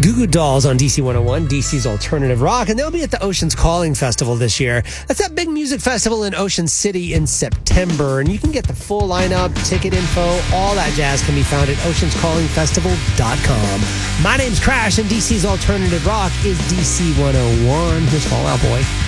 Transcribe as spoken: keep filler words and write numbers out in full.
Goo Goo Dolls on D C one oh one, D C's Alternative Rock, and they'll be at the Oceans Calling Festival this year. That's that big music festival in Ocean City in September, and you can get the full lineup, ticket info, all that jazz can be found at oceans calling festival dot com. My name's Crash, and D C's Alternative Rock is D C one oh one. Here's Fall Out Boy.